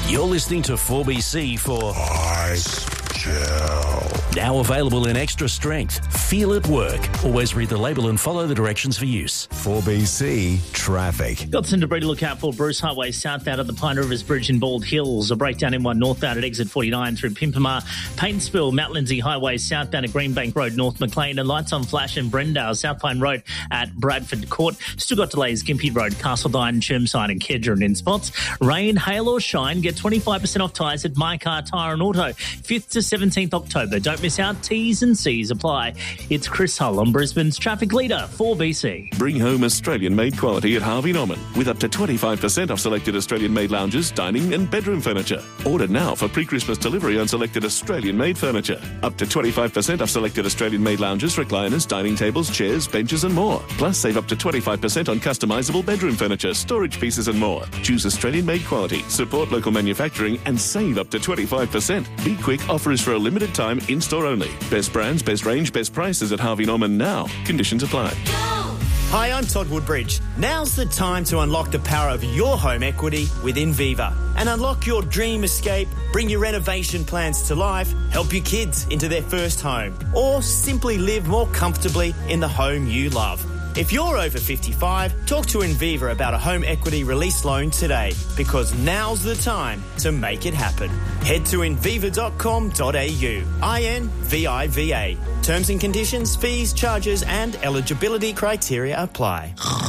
You're listening to 4BC for Ice Chill. Now available in extra strength. Feel it work. Always read the label and follow the directions for use. 4BC Traffic. Got some debris to look out for. Bruce Highway southbound at the Pine Rivers Bridge in Bald Hills. A breakdown M1 northbound at exit 49 through Pimpama. Paintsville, Mount Lindsay Highway southbound at Greenbank Road, North Maclean. And lights on flash in Brendale, South Pine Road at Bradford Court. Still got delays Gympie Road, Castledine, Chermside and Kedron in spots. Rain, hail or shine, get 25% off tyres at My Car Tyre and Auto. 5th to 17th October. Don't miss out. T's and C's apply. It's Chris Hull on Brisbane's traffic leader, 4BC. Bring home Australian-made quality at Harvey Norman with up to 25% off selected Australian-made lounges, dining and bedroom furniture. Order now for pre-Christmas delivery on selected Australian-made furniture. Up to 25% off selected Australian-made lounges, recliners, dining tables, chairs, benches and more. Plus, save up to 25% on customisable bedroom furniture, storage pieces and more. Choose Australian-made quality, support local manufacturing and save up to 25%. Be quick, offer is for a limited time, in-store only. Best brands, best range, best prices at Harvey Norman now. Conditions apply. Hi, I'm Todd Woodbridge. Now's the time to unlock the power of your home equity with Inviva and unlock your dream escape, bring your renovation plans to life, help your kids into their first home, or simply live more comfortably in the home you love. If you're over 55, talk to Inviva about a home equity release loan today because now's the time to make it happen. Head to inviva.com.au. INVIVA. Terms and conditions, fees, charges and eligibility criteria apply.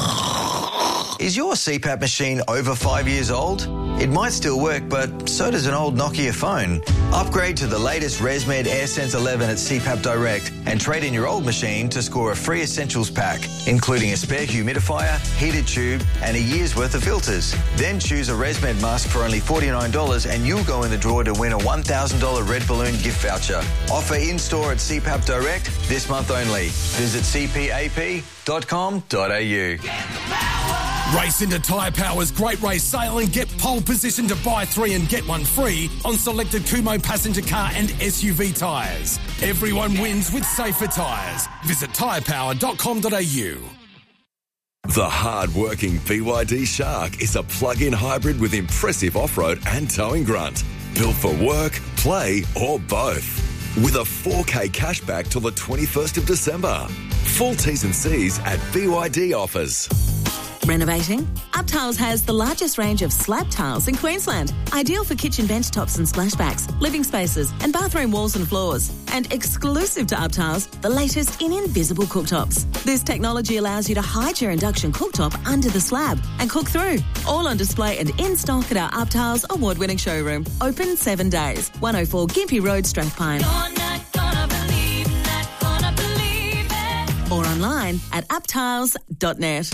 Is your CPAP machine over 5 years old? It might still work, but so does an old Nokia phone. Upgrade to the latest ResMed AirSense 11 at CPAP Direct and trade in your old machine to score a free essentials pack, including a spare humidifier, heated tube and a year's worth of filters. Then choose a ResMed mask for only $49 and you'll go in the draw to win a $1,000 Red Balloon gift voucher. Offer in-store at CPAP Direct this month only. Visit cpap.com.au. Race into Tyre Power's Great Race Sale and get pole position to buy 3 and get 1 free on selected Kumho passenger car and SUV tyres. Everyone wins with safer tyres. Visit tyrepower.com.au. The hard-working BYD Shark is a plug-in hybrid with impressive off-road and towing grunt. Built for work, play or both. With a 4K cashback till the 21st of December. Full T's and C's at BYD offers. Renovating? UpTiles has the largest range of slab tiles in Queensland. Ideal for kitchen bench tops and splashbacks, living spaces and bathroom walls and floors. And exclusive to UpTiles, the latest in invisible cooktops. This technology allows you to hide your induction cooktop under the slab and cook through. All on display and in stock at our UpTiles award-winning showroom. Open 7 days. 104 Gympie Road, Strathpine. Or online at uptiles.net.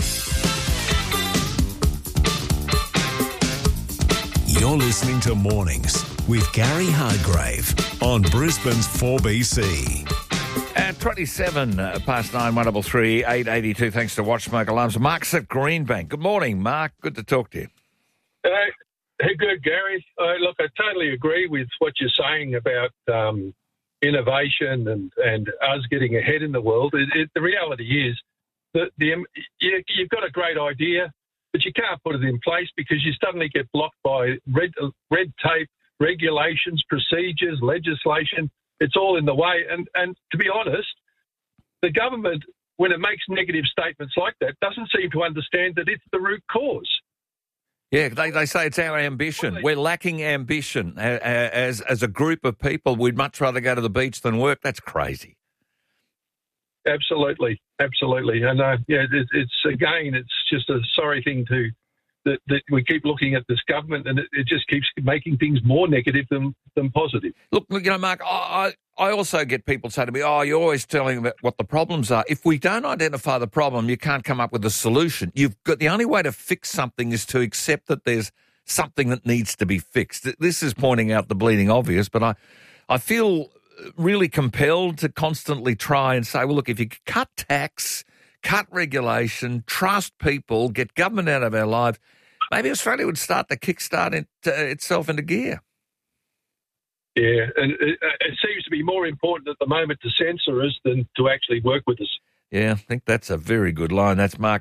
You're listening to Mornings with Gary Hargrave on Brisbane's 4BC. At 27 past 9, 133 882. Thanks to Watch Smoke Alarms. Mark's at Greenbank. Good morning, Mark. Good to talk to you. Hey, good, Gary. Look, I totally agree with what you're saying about innovation and us getting ahead in the world. The reality is that you've got a great idea, but you can't put it in place because you suddenly get blocked by red tape, regulations, procedures, legislation. It's all in the way. And to be honest, the government, when it makes negative statements like that, doesn't seem to understand that it's the root cause. Yeah, they say it's our ambition. We're lacking ambition. As a group of people, we'd much rather go to the beach than work. That's crazy. Absolutely. And it's just a sorry thing that we keep looking at this government, and it just keeps making things more negative than positive. Look, Mark, I also get people say to me, you're always telling about what the problems are. If we don't identify the problem, you can't come up with a solution. The only way to fix something is to accept that there's something that needs to be fixed. This is pointing out the bleeding obvious, but I feel really compelled to constantly try and say, well, look, if you cut tax, cut regulation, trust people, get government out of our lives, maybe Australia would start to kickstart itself into gear. Yeah, and it seems to be more important at the moment to censor us than to actually work with us. Yeah, I think that's a very good line. That's Mark